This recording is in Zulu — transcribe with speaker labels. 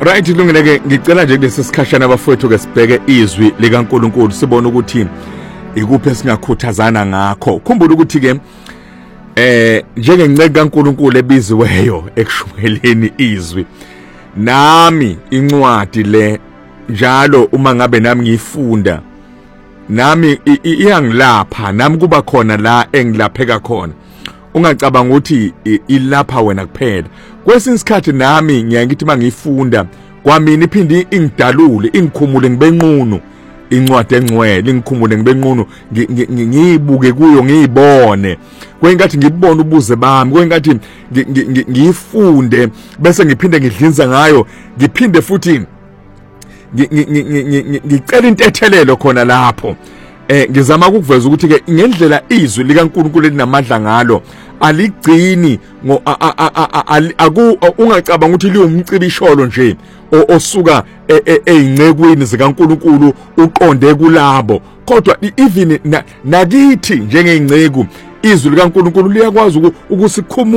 Speaker 1: Right Lungileke ngicela nje kulesi sikhashana abafowethu ke sibheke izwi likaNkuluNkulu sibone ukuthi ikuphi esingakhuthazana ngakho. Khumbula ukuthi ke njengenceke kaNkuluNkulu ebiziweyo ekushumayeleni izwi. Nami incwadi le njalo uma ngabe nami ngifunda nami iyangilapha nami kuba khona la engilapheka khona. Ungacabanga ukuthi ilapha wena kuphela. Kwesinye isikhathi nami ngiyangithi mangifunda kwamina iphindi ingidalule ingikhumule ngibenqunu incwadi engcwele ingikhumule ngibenqunu ngiyibuke kuyo ngiyibone kwengathi ngibone ubuze bami kwengathi ngifunde bese ngiphinde ngidlinza ngayo ngiphinde futhi ngicela intethelelo khona lapho. Ngizama ukuveza ukuthi ke ngendlela izwi likaNkuluNkulu linamandla ngalo aligcini ungacabanga ukuthi liwumcibisholo nje osuka eincekweni zikaNkuluNkulu uqonde kulabo kodwa even nakithi njengeinceke izwi likaNkuluNkulu liyakwazi ukusikhumula